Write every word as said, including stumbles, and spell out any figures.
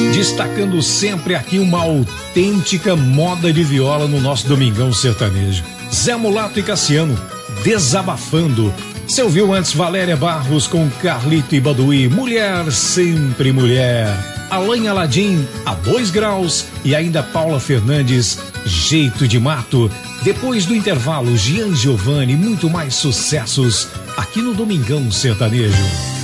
Destacando sempre aqui uma autêntica moda de viola no nosso Domingão Sertanejo. Zé Mulato e Cassiano, Desabafando. Você ouviu antes Valéria Barros com Carlito e Baduí, Mulher Sempre Mulher. Alain Aladim, A Dois Graus. E ainda Paula Fernandes, Jeito de Mato. Depois do intervalo, Gian Giovanni, muito mais sucessos aqui no Domingão Sertanejo.